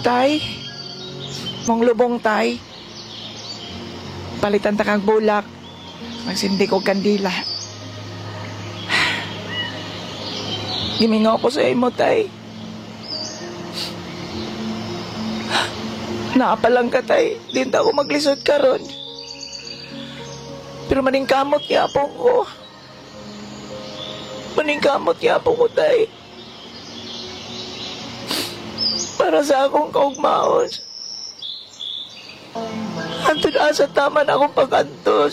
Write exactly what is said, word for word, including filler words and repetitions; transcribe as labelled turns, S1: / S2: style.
S1: Tay, mong lubong tay. Palitan ta kang bulak. Magsindi ko kandila. Gimingaw ko sa imo, tay. Naapalang ka, tay. Di na ako maglisod karon. Pero maningkamot niya po ko. Maningkamot niya po ko, tay. Para sa akong kaugmaon. Antun asa taman akong pagantos.